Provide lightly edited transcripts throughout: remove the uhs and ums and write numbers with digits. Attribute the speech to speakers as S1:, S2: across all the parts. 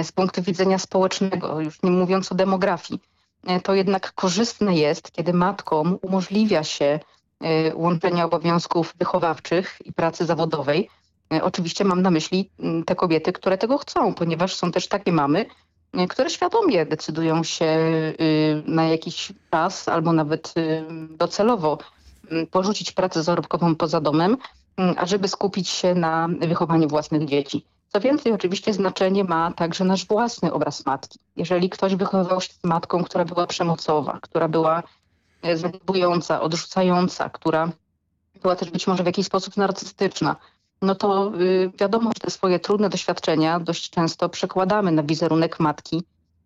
S1: z punktu widzenia społecznego, już nie mówiąc o demografii, to jednak korzystne jest, kiedy matkom umożliwia się łączenie obowiązków wychowawczych i pracy zawodowej. Oczywiście mam na myśli te kobiety, które tego chcą, ponieważ są też takie mamy, które świadomie decydują się na jakiś czas albo nawet docelowo porzucić pracę zarobkową poza domem, ażeby skupić się na wychowaniu własnych dzieci. Co więcej, oczywiście znaczenie ma także nasz własny obraz matki. Jeżeli ktoś wychowywał się z matką, która była przemocowa, która była zaniedbująca, odrzucająca, która była też być może w jakiś sposób narcystyczna, no to wiadomo, że te swoje trudne doświadczenia dość często przekładamy na wizerunek matki.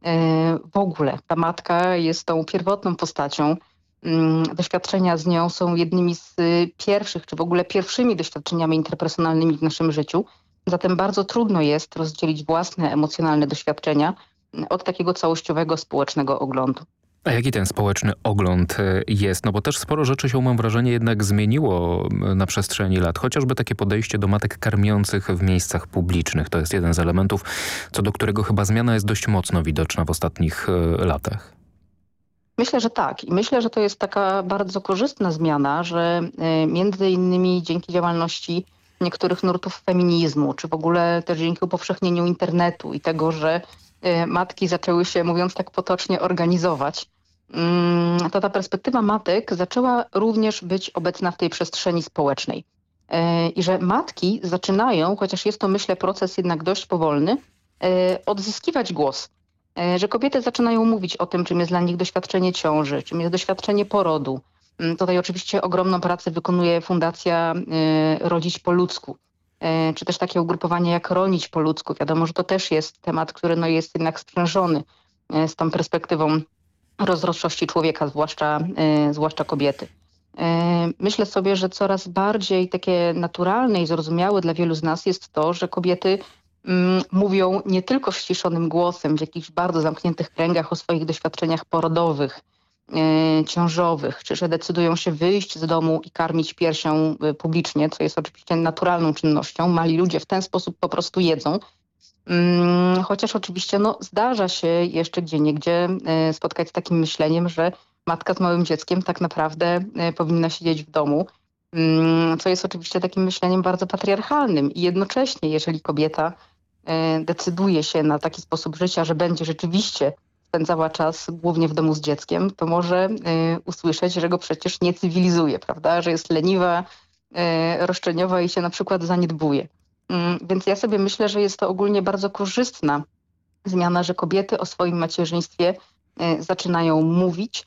S1: W ogóle ta matka jest tą pierwotną postacią. Doświadczenia z nią są jednymi z pierwszych, czy w ogóle pierwszymi doświadczeniami interpersonalnymi w naszym życiu. Zatem bardzo trudno jest rozdzielić własne emocjonalne doświadczenia od takiego całościowego społecznego oglądu.
S2: A jaki ten społeczny ogląd jest? No bo też sporo rzeczy się, mam wrażenie, jednak zmieniło na przestrzeni lat. Chociażby takie podejście do matek karmiących w miejscach publicznych. To jest jeden z elementów, co do którego chyba zmiana jest dość mocno widoczna w ostatnich latach.
S1: Myślę, że tak. I myślę, że to jest taka bardzo korzystna zmiana, że między innymi dzięki działalności niektórych nurtów feminizmu, czy w ogóle też dzięki upowszechnieniu internetu i tego, że matki zaczęły się, mówiąc tak potocznie, organizować, to ta perspektywa matek zaczęła również być obecna w tej przestrzeni społecznej. I że matki zaczynają, chociaż jest to, myślę, proces jednak dość powolny, odzyskiwać głos. Że kobiety zaczynają mówić o tym, czym jest dla nich doświadczenie ciąży, czym jest doświadczenie porodu. Tutaj oczywiście ogromną pracę wykonuje Fundacja Rodzić po ludzku, czy też takie ugrupowanie jak Rolnić po ludzku. Wiadomo, że to też jest temat, który jest jednak sprzężony z tą perspektywą rozrodczości człowieka, zwłaszcza kobiety. Myślę sobie, że coraz bardziej takie naturalne i zrozumiałe dla wielu z nas jest to, że kobiety mówią nie tylko ściszonym głosem w jakichś bardzo zamkniętych kręgach o swoich doświadczeniach porodowych, ciążowych, czy że decydują się wyjść z domu i karmić piersią publicznie, co jest oczywiście naturalną czynnością. Mali ludzie w ten sposób po prostu jedzą. Chociaż oczywiście zdarza się jeszcze gdzieniegdzie spotkać z takim myśleniem, że matka z małym dzieckiem tak naprawdę powinna siedzieć w domu, co jest oczywiście takim myśleniem bardzo patriarchalnym. I jednocześnie, jeżeli kobieta decyduje się na taki sposób życia, że będzie rzeczywiście spędzała czas głównie w domu z dzieckiem, to może usłyszeć, że go przecież nie cywilizuje, prawda? Że jest leniwa, roszczeniowa i się na przykład zaniedbuje. Więc ja sobie myślę, że jest to ogólnie bardzo korzystna zmiana, że kobiety o swoim macierzyństwie zaczynają mówić,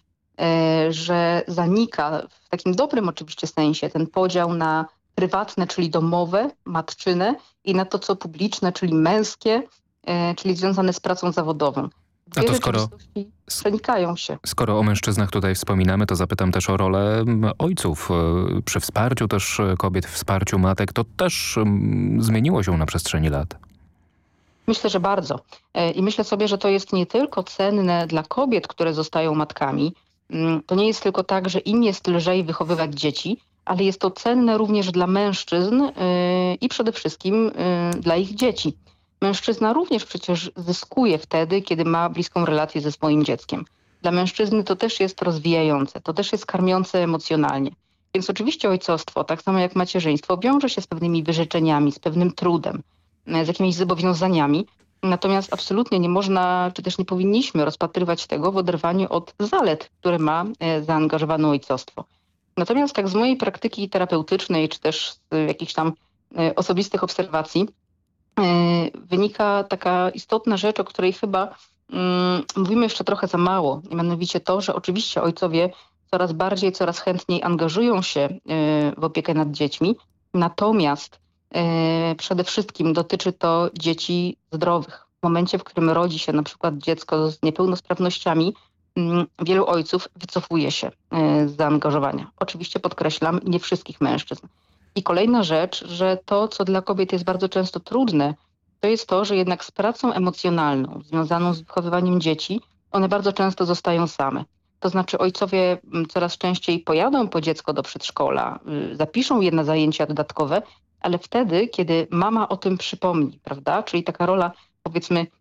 S1: że zanika w takim dobrym oczywiście sensie ten podział na prywatne, czyli domowe, matczyne i na to, co publiczne, czyli męskie, czyli związane z pracą zawodową.
S2: A to
S1: przenikają się.
S2: Skoro o mężczyznach tutaj wspominamy, to zapytam też o rolę ojców przy wsparciu też kobiet, wsparciu matek. To też zmieniło się na przestrzeni lat.
S1: Myślę, że bardzo. I myślę sobie, że to jest nie tylko cenne dla kobiet, które zostają matkami. To nie jest tylko tak, że im jest lżej wychowywać dzieci, ale jest to cenne również dla mężczyzn i przede wszystkim dla ich dzieci. Mężczyzna również przecież zyskuje wtedy, kiedy ma bliską relację ze swoim dzieckiem. Dla mężczyzny to też jest rozwijające, to też jest karmiące emocjonalnie. Więc oczywiście ojcostwo, tak samo jak macierzyństwo, wiąże się z pewnymi wyrzeczeniami, z pewnym trudem, z jakimiś zobowiązaniami. Natomiast absolutnie nie można, czy też nie powinniśmy rozpatrywać tego w oderwaniu od zalet, które ma zaangażowane ojcostwo. Natomiast tak z mojej praktyki terapeutycznej, czy też z jakichś tam osobistych obserwacji, wynika taka istotna rzecz, o której chyba mówimy jeszcze trochę za mało. Mianowicie to, że oczywiście ojcowie coraz bardziej, coraz chętniej angażują się w opiekę nad dziećmi. Natomiast przede wszystkim dotyczy to dzieci zdrowych. W momencie, w którym rodzi się na przykład dziecko z niepełnosprawnościami, wielu ojców wycofuje się z zaangażowania. Oczywiście podkreślam, nie wszystkich mężczyzn. I kolejna rzecz, że to, co dla kobiet jest bardzo często trudne, to jest to, że jednak z pracą emocjonalną związaną z wychowywaniem dzieci, one bardzo często zostają same. To znaczy ojcowie coraz częściej pojadą po dziecko do przedszkola, zapiszą je na zajęcia dodatkowe, ale wtedy, kiedy mama o tym przypomni, prawda? Czyli taka rola, powiedzmy,